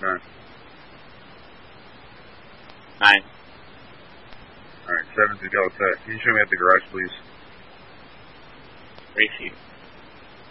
9. 9. Alright, 7's a go attack. Can you show me at the garage, please? Receive.